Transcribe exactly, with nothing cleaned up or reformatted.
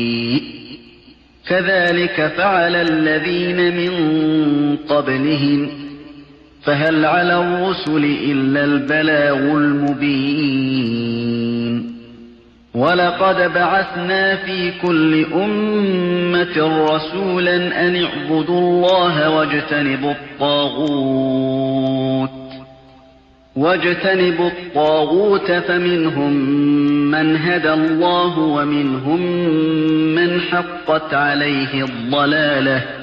كذلك فعل الذين من قبلهم فهل على الرسل إلا البلاغ المبين ولقد بعثنا في كل أمة رسولا أن اعبدوا الله واجتنبوا الطاغوت واجتنبوا الطاغوت فمنهم من هدى الله ومنهم من حقت عليه الضلالة